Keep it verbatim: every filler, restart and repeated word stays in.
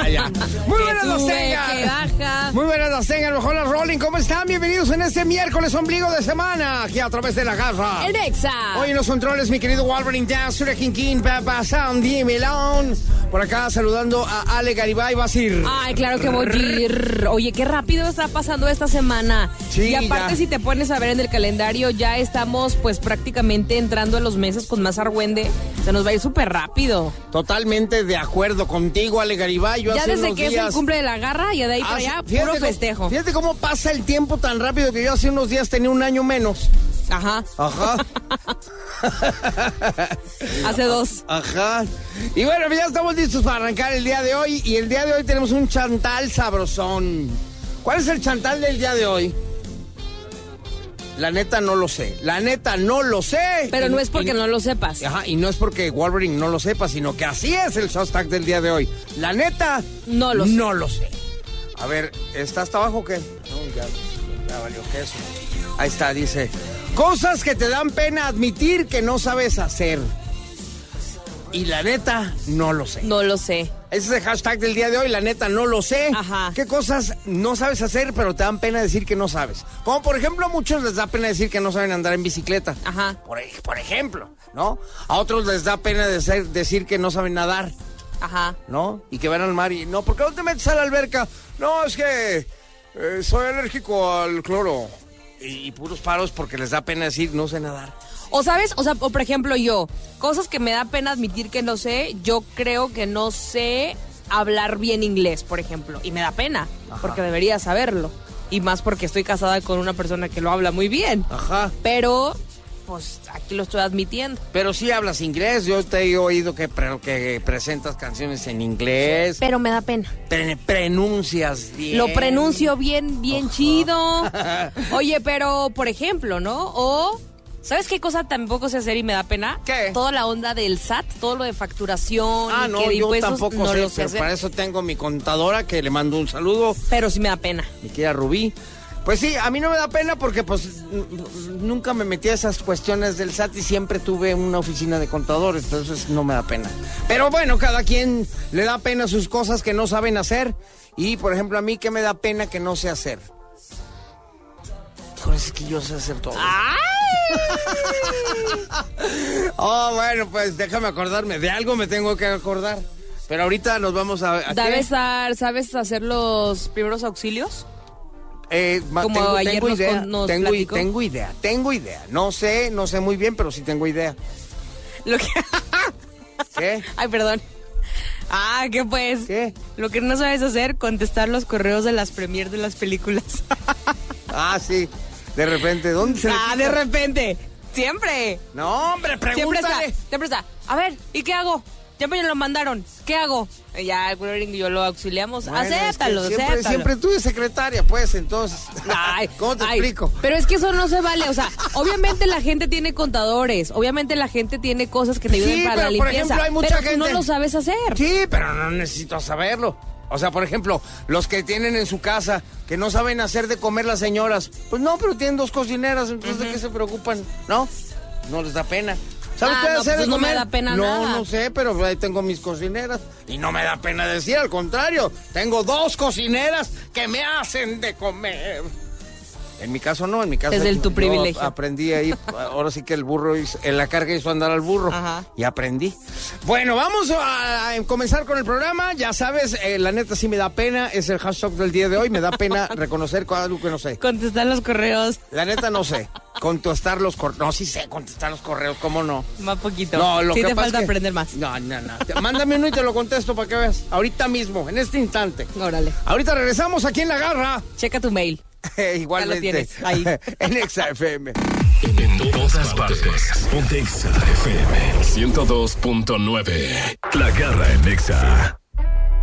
ya. Muy buenas las tengan. Que baja. Muy buenas las tengan, mejor las Rolling. ¿Cómo están? Bienvenidos en este miércoles ombligo de semana, aquí a través de la garra. En Exa. Hoy en los controles, mi querido Wolverine Dance, Sura King King, Papa Sound, Melón. Por acá saludando a Ale Garibay Basir. Ay, claro que voy a ir. Oye, qué rápido está pasando esta semana. Sí, y aparte, ya. si te pones a ver en el calendario, ya estamos pues prácticamente entrando a los meses con más argüende. Se nos va a ir súper rápido. Totalmente de acuerdo contigo, Ale Garibay. Yo Ya hace desde unos que es días... el cumple de la garra, y de ahí para Hace- allá, fíjate puro cómo- festejo. Fíjate cómo pasa el tiempo tan rápido que yo hace unos días tenía un año menos. Ajá. Ajá. Hace dos. Ajá. Y bueno, ya estamos listos para arrancar el día de hoy. Y el día de hoy tenemos un chantal sabrosón. ¿Cuál es el chantal del día de hoy? La neta no lo sé. La neta no lo sé. Pero Y- no es porque y- no lo sepas. Ajá, y no es porque Wolverine no lo sepa, sino que así es el hashtag del día de hoy. La neta No lo sé. no lo sé. A ver, ¿está hasta abajo o qué? No, ya, ya valió queso. Ahí está, dice: cosas que te dan pena admitir que no sabes hacer. Y la neta, no lo sé. No lo sé. Ese es el hashtag del día de hoy, la neta, no lo sé. Ajá. ¿Qué cosas no sabes hacer, pero te dan pena decir que no sabes? Como por ejemplo, a muchos les da pena decir que no saben andar en bicicleta. Ajá. Por, ej- por ejemplo, ¿no? A otros les da pena decir, decir que no saben nadar, Ajá. ¿no? Y que van al mar y, no, ¿por qué no te metes a la alberca? No, es que eh, soy alérgico al cloro. Y, y puros paros porque les da pena decir no sé nadar. O sabes, o sea, o por ejemplo yo, cosas que me da pena admitir que no sé, yo creo que no sé hablar bien inglés, por ejemplo, y me da pena, Ajá. porque debería saberlo, y más porque estoy casada con una persona que lo habla muy bien, Ajá. pero pues aquí lo estoy admitiendo. Pero sí hablas inglés, yo te he oído que, pre- que presentas canciones en inglés. Pero me da pena. Pre- pronuncias bien. Lo pronuncio bien, bien chido. Oye, pero, por ejemplo, ¿no? O, ¿sabes qué cosa tampoco sé hacer y me da pena? ¿Qué? Toda la onda del S A T, todo lo de facturación. Ah, y no, que de yo impuestos, tampoco no sé, lo sé pero hacer. para eso tengo mi contadora que le mando un saludo, Pero sí me da pena. mi querida Rubí. Pues sí, a mí no me da pena porque pues n- nunca me metí a esas cuestiones del S A T y siempre tuve una oficina de contadores, entonces no me da pena. Pero bueno, cada quien le da pena sus cosas que no saben hacer y, por ejemplo, a mí que me da pena que no sé hacer. Híjole, es que yo sé hacer todo. Oh, bueno, pues déjame acordarme. De algo me tengo que acordar. Pero ahorita nos vamos a... ¿a qué? ¿Sabes, dar- ¿Sabes hacer los primeros auxilios? Eh, ma- Como tengo, ayer tengo nos idea, con- nos tengo, i- platicó. tengo idea, tengo idea. No sé, no sé muy bien, pero sí tengo idea. Lo que... ¿Qué? Ay, perdón. Ah, ¿qué pues? ¿Qué? Lo que no sabes hacer, contestar los correos de las premier de las películas. Ah, sí. De repente, ¿dónde se le Ah, quita? de repente. Siempre. No, hombre, Siempre está, pregúntale. siempre está. A ver, ¿y qué hago? Ya me lo mandaron. ¿Qué hago? Y ya, el Wolverine y yo lo auxiliamos. Bueno, es que acéptalo, siempre, acéptalo. siempre tú de secretaria, pues, entonces. Ay, ¿Cómo te ay, explico? Pero es que eso no se vale. O sea, obviamente la gente tiene contadores. Obviamente la gente tiene cosas que te ayudan Sí, para pero, la por limpieza. ejemplo, hay mucha pero tú gente- no lo sabes hacer. Sí, pero no necesito saberlo. O sea, por ejemplo, los que tienen en su casa que no saben hacer de comer las señoras, pues no, pero tienen dos cocineras, entonces ¿de qué se preocupan? ¿No? No les da pena. ¿Sabes Ah, qué no, hacer pues de no me comer? da pena no, nada. No, sé, pero ahí tengo mis cocineras y no me da pena decir, al contrario, tengo dos cocineras que me hacen de comer. En mi caso no, en mi caso Es del tu yo privilegio. aprendí ahí, ahora sí que el burro, hizo- en la carga hizo andar al burro. Ajá. Y aprendí. Bueno, vamos a, a comenzar con el programa. Ya sabes, eh, la neta sí me da pena, es el hashtag del día de hoy, me da pena reconocer algo que no sé. Contestar los correos. La neta no sé. Contestar los correos. No, sí sé contestar los correos, ¿cómo no? Más poquito. No, lo sí que te pasa falta es que- aprender más. No, no, no. Te- Mándame uno y te lo contesto para que veas. Ahorita mismo, en este instante. Órale. Ahorita regresamos aquí en La Garra. Checa tu mail. Igualmente. Ya lo tienes, ahí. En Exa F M. En todas partes. Ponte Exa F M ciento dos punto nueve. La Garra en Exa.